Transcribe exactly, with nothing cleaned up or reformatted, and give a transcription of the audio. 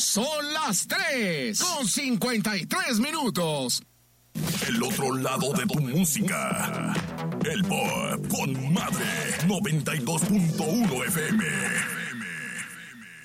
Son las tres con cincuenta y tres minutos. El otro lado de tu música. El Pop con Madre noventa y dos punto uno F M.